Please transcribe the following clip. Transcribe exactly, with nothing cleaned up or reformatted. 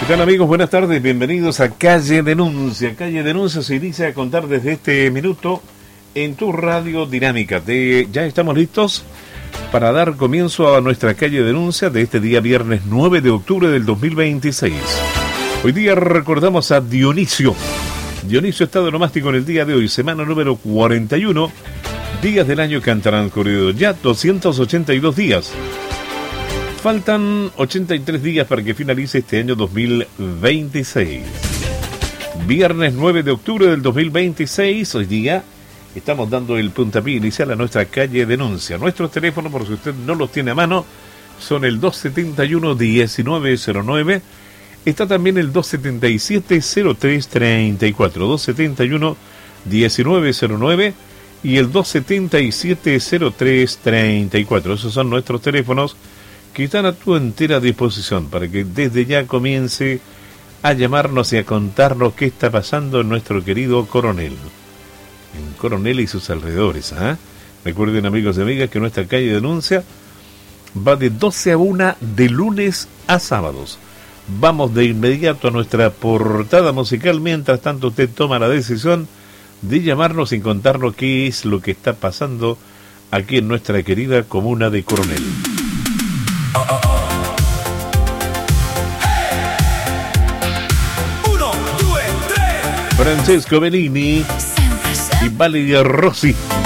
tal, amigos? Buenas tardes, bienvenidos a Calle Denuncia. Calle Denuncia se inicia a contar desde este minuto en tu radio dinámica. De, ya estamos listos para dar comienzo a nuestra Calle Denuncia de este día viernes nueve de octubre del dos mil veintiséis. Hoy día recordamos a Dionisio. Dionisio está de onomástico en el día de hoy, semana número cuarenta y uno, días del año que han transcurrido ya doscientos ochenta y dos días. Faltan ochenta y tres días para que finalice este año dos mil veintiséis. Viernes nueve de octubre del dos mil veintiséis, hoy día estamos dando el puntapié inicial a nuestra Calle Denuncia. Nuestros teléfonos, por si usted no los tiene a mano, son el dos setenta y uno, diecinueve cero nueve. Está también el dos setenta y siete, cero tres treinta y cuatro. dos setenta y uno, diecinueve cero nueve y el dos setenta y siete, cero tres treinta y cuatro. Esos son nuestros teléfonos que están a tu entera disposición para que desde ya comience a llamarnos y a contarnos qué está pasando en nuestro querido Coronel. En Coronel y sus alrededores, ¿ah? ¿eh? Recuerden, amigos y amigas, que nuestra Calle Denuncia va de doce a una de lunes a sábados. Vamos de inmediato a nuestra portada musical. Mientras tanto, usted toma la decisión de llamarnos y contarnos qué es lo que está pasando aquí en nuestra querida comuna de Coronel. Oh, oh, oh. Hey. Uno, due, tres. Francesco Bellini y Valeria Rossi.